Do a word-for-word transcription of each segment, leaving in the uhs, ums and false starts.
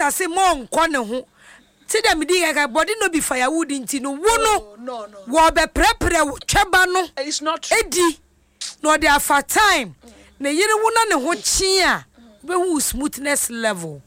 ase mo nkɔ ne ho ti dem di ga body no be firewood nti no wo no no no wo be prepare wo tweba no it's not edi no dey afa time na yire wo na ne ho chi a be hu smoothness level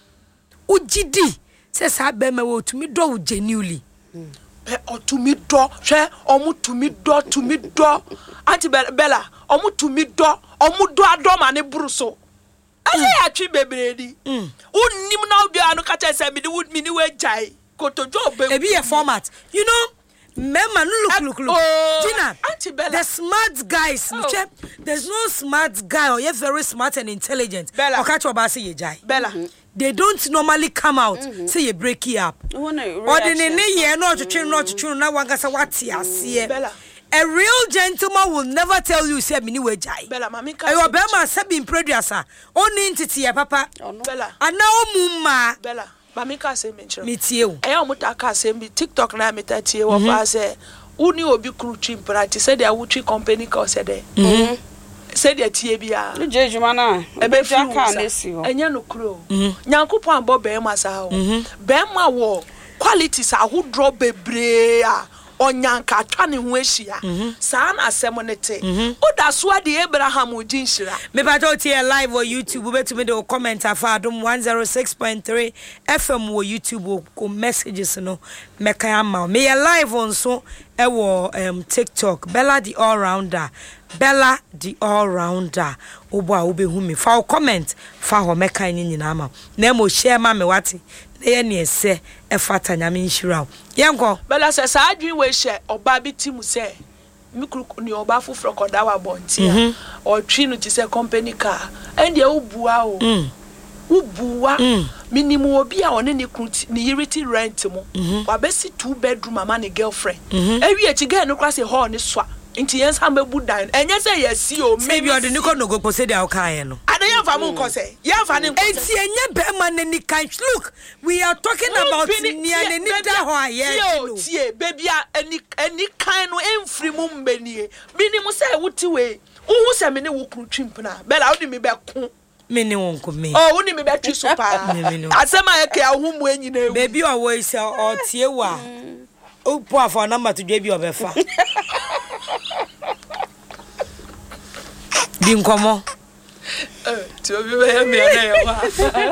ujidi se sa be ma wo tumi do wo genuinely eh otumi do hwe omu tumi do tumi do anti bella omu tumi do omu do adoma ne bruso ase ya twi bebredi unnim na obi anu ka che se me ni me ni we jai kotojo be e be a format you know Mema, look, look, look. Oh, Gina, Auntie Bella. the smart guys, oh. There's no smart guy or you're very smart and intelligent. Bella. Or catch about say you jai. Bella. Mm-hmm. They don't normally come out, mm-hmm. say you break it up. Oh, no, or the nene ye not to train, not to train, now one gasa what ya see. Bella. A real gentleman will never tell you say me we jai. Bella, mami ka. Ayo bema say be producer. Only entity ya papa. Oh, no. Bella. And now mumma. Bella. Mami ka say me chiro. Me tie o. E o muta ka say me TikTok na me tatie wo fa say uni obi kru chimpra ti say dia wutri company ka say de. Mhm. Say dia tie bia. No jejuma na. E be fi ka na si ho. Enya no kro. Nyankopon abo be ma sa ho. Be ma wo qualities ahodro bebre a onyanka atwa ne ho ahia. Sa na asem ne te. Oda so ade Abraham ojin hira. Me ba to tie live on YouTube betumi de comment afa adom one oh six point three F M wo YouTube ko messages no me kan ama me live on so e wo um TikTok Bella the all rounder Bella the all rounder obo a obehu me fa comment fa ho me kan nyina ama na mo share ma me wate na ye ne ese e fata nyame nhira yenko Bella se sa adwin we hye oba bi timu se mikru ni oba fufro koda wa bontia o twi no ti se company car and ye ubua o ubua minimum obi a one ne kruti ni yiriti rent mo wa besi two bedroom ama ne girlfriend ewi e ti girl no kwase hall ne swa nti yens ha mebu dan enye se ye si o maybe o de ni ko no go pose dia o kan no ade yan fa mu ko se yan fa ne ko enti enye be ma ne ni kan look we are talking about nia ne ni da ho aye no tie baby a eni eni kan no emfiri mu mbenie bini mu se wuti we uhu se me ne wo kru twimpna bela wo di me be ko me ne won ko me oh wo ni me be twi so pa asema e ka ahu mu anyina ewu baby o wo se o tie wa o po afa number to dwe bi obefa Din komo eh ti obi be ya me na ye wa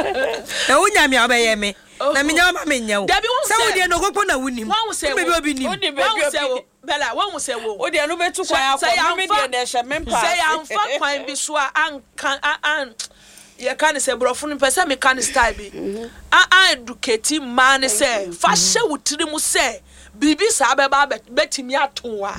e unya me obeye me na me nya ma me nya wo se wo de no gopo na wunim baby obi nim wo se wo bela wo se wo o de no betu kwan akọ me de de hye me mpa say am fa kwan bi so an kan an ye kan se brofo no pese me kan style bi an an educate man say fa hye wutiri mu say bibi sa be ba betimi atoa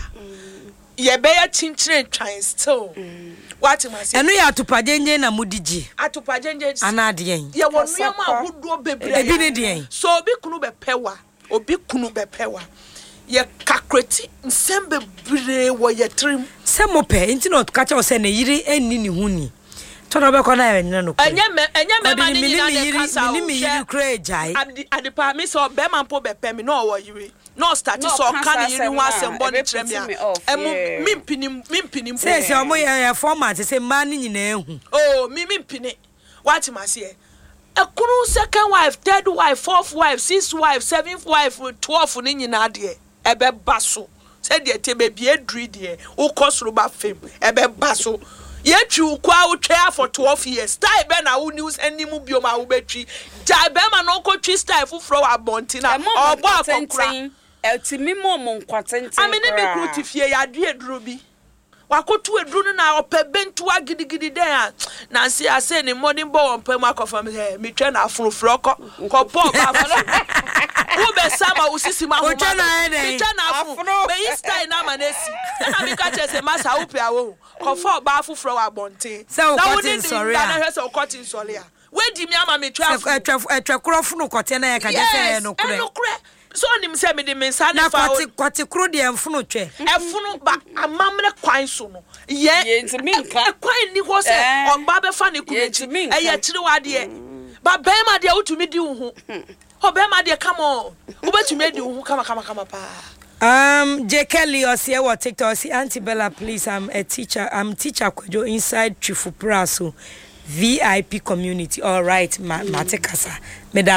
ye be ya chinchire twan still what am I say eno ya atupajenje na mudiji atupajenje ana de yen ye wonu ya ma hodo bebre ebi ne de yen so obi kunu be pewa obi kunu be pewa ye kakreti nsembe bre wo ye trim se mo pe nti no ka cha o se na yiri enni ni huni to no be ko na ye no ko enye me enye me ma ni nyina de kasa o ni mi yiri kra jai ade ade pa mi so be man po be pe mi no wo yiri no start so kan yiri ho asembo ni tremia emu mimpini mimpini se se omo ye format se man ni nyina ehu oh mi mimpini what ma se a kunu second wife third wife fourth wife sixth wife seventh wife twelve ni nyina de ebe baso se de te be bie dri de wo kosoro ba fam ebe baso ye twi kwa wo twa for twelve years style be na wo news animu bioma wo betwi ja be ma no ko twi style fufro wa bontina obo akokra eltimi momo nkwatente amene me kruti fie ya adu eduro bi wakotu eduro na ope bentu agidigidi den a na se ase ni modern boy on pem akofa me me twa na afrofro ko ko pop afro wo be sama usisi ma ho me twa na afro be yi style na manesi na me ka chese masa wo pe awo ko fo ba afufro wa bonte na wo ni sorry na hwe se cotton sorry a we di mi ama me twa atwa atwa krofo no kote na ya ka jese no kure no kure so nim se me de me sa na kwati kwati kro de emfuno twe efunu ba amamre kwan so no ye ye ntimi nka kwan ni ho se on ba be fa ne kurechi e ye kire wa de ba be ma de utumi di wo ho o be ma de come on wo betumi di wo ho kama kama kama pa um J Kelly or see what TikTok see Auntie Bella please I'm a teacher I'm teacher Kojo inside Chifu Praso V I P community all right ma matekasa me